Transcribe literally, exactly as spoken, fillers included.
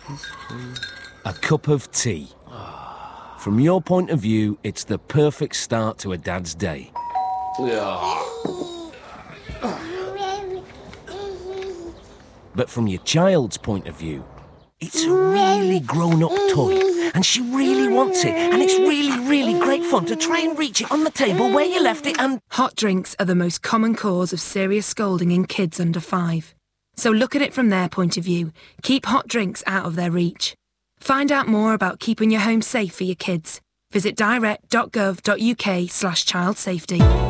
A cup of tea. From your point of view, it's the perfect start to a dad's day. But from your child's point of view, it's a really grown-up toy, and she really wants it, and it's really, really great fun to try and reach it on the table where you left it and... Hot drinks are the most common cause of serious scolding in kids under five. So look at it from their point of view. Keep hot drinks out of their reach. Find out more about keeping your home safe for your kids. Visit direct dot gov dot uk slash child safety.